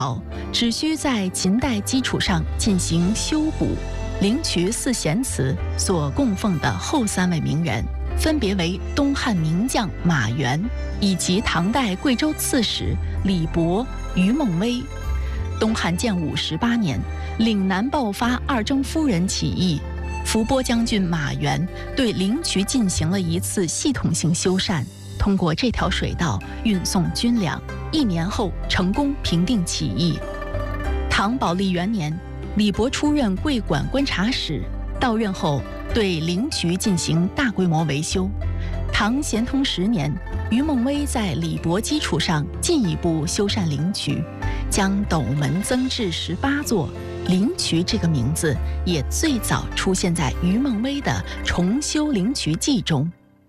只需在秦代基础上进行修补。灵渠四贤祠所供奉的后3位名人，分别为东汉名将马援以及唐代贵州刺史李博、于梦薇。东汉建武18年，岭南爆发二征夫人起义，伏波将军马援对灵渠进行了一次系统性修缮，通过这条水道运送军粮，1年后成功平定起义。唐宝历元年，李博出任桂馆观察使，到任后对灵渠进行大规模维修。唐咸通10年，于梦薇在李博基础上进一步修缮灵渠，将斗门增至18座。灵渠这个名字也最早出现在于梦薇的《重修灵渠记》中。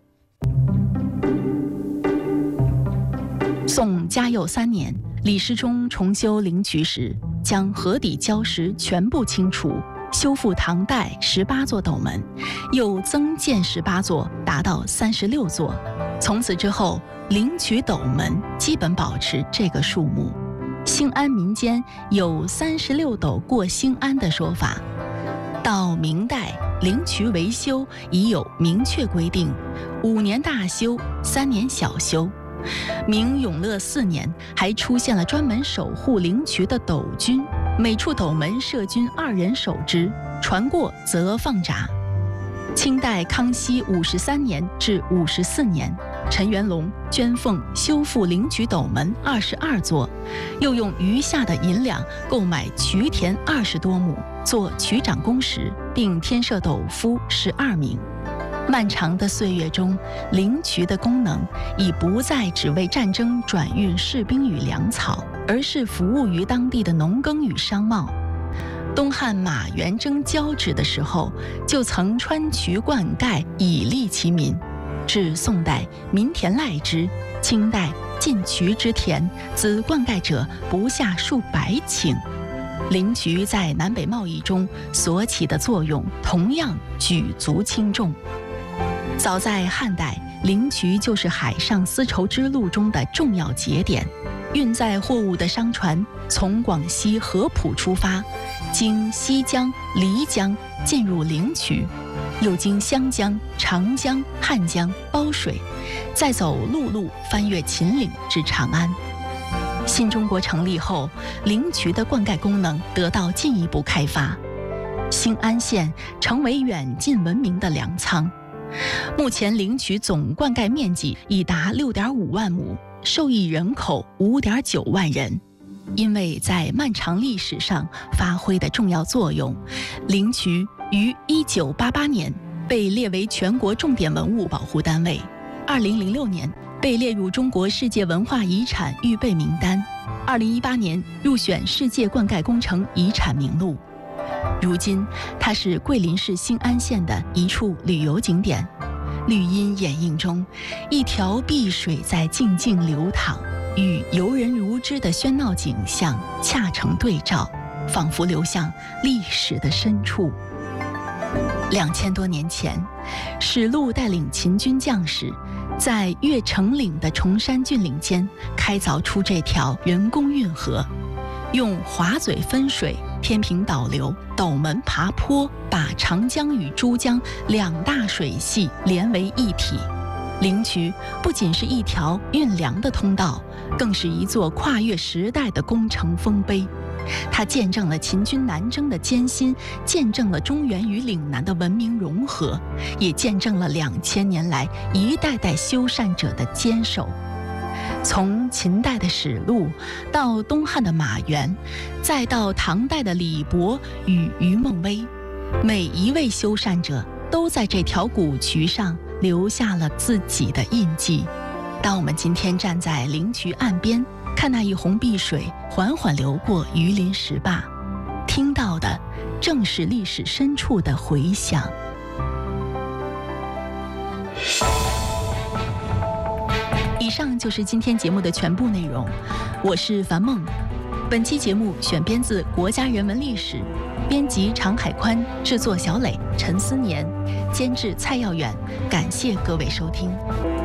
宋嘉佑3年，李师忠重修灵渠时，将河底礁石全部清除，修复唐代18座斗门，又增建18座，达到36座。从此之后，灵渠斗门基本保持这个数目。兴安民间有36斗过兴安的说法。到明代，灵渠维修已有明确规定，5年大修，3年小修。明永乐4年，还出现了专门守护灵渠的斗军，每处斗门设军2人守之，船过则放闸。清代康熙53年至54年，陈元龙捐奉修复灵渠斗门22座，又用余下的银两购买渠田20多亩，做渠长工时，并添设斗夫12名。漫长的岁月中，灵渠的功能已不再只为战争转运士兵与粮草，而是服务于当地的农耕与商贸。东汉马援征交趾的时候，就曾穿渠灌溉以利其民。至宋代，民田赖之；清代，进渠之田，子灌溉者不下数百顷。灵渠在南北贸易中所起的作用同样举足轻重。早在汉代，灵渠就是海上丝绸之路中的重要节点。运载货物的商船从广西合浦出发，经西江、漓江进入灵渠，又经湘江、长江、汉江、包水，再走陆路翻越秦岭至长安。新中国成立后，灵渠的灌溉功能得到进一步开发，兴安县成为远近闻名的粮仓。目前灵渠总灌溉面积已达6.5万亩，受益人口5.9万人。因为在漫长历史上发挥的重要作用，灵渠于1988年被列为全国重点文物保护单位，2006年被列入中国世界文化遗产预备名单，2018年入选世界灌溉工程遗产名录。如今，它是桂林市兴安县的一处旅游景点。绿荫掩映中，一条碧水在静静流淌，与游人如织的喧闹景象恰成对照，仿佛流向历史的深处。2000多年前，史禄带领秦军将士在越城岭的崇山峻岭间开凿出这条人工运河，用滑嘴分水、天平导流、斗门爬坡，把长江与珠江2大水系连为一体。灵渠不仅是一条运粮的通道，更是一座跨越时代的工程丰碑。它见证了秦军南征的艰辛，见证了中原与岭南的文明融合，也见证了2000年来一代代修缮者的坚守。从秦代的史禄，到东汉的马援，再到唐代的李博与于梦薇，每一位修缮者都在这条古渠上留下了自己的印记。当我们今天站在灵渠岸边，看那一泓碧水缓缓流过榆林石坝，听到的正是历史深处的回响。以上就是今天节目的全部内容，我是樊梦。本期节目选编自《国家人文历史》，编辑常海宽，制作小磊、陈思年，监制蔡耀远。感谢各位收听。